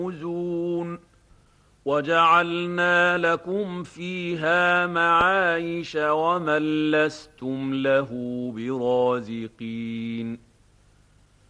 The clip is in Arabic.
يَعْرُجُونَ وَجَعَلْنَا لَكُمْ فِيهَا مَعَايِشَ وَمَن لَّسْتُمْ لَهُ بِرَازِقِينَ